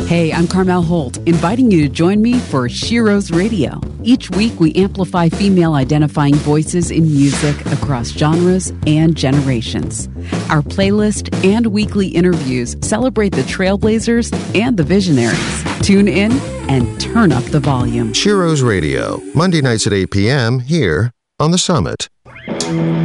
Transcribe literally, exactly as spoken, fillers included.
Hey, I'm Carmel Holt, inviting you to join me for Shiro's Radio. Each week, we amplify female-identifying voices in music across genres and generations. Our playlist and weekly interviews celebrate the trailblazers and the visionaries. Tune in and turn up the volume. Shiro's Radio, Monday nights at eight p.m. here on The Summit.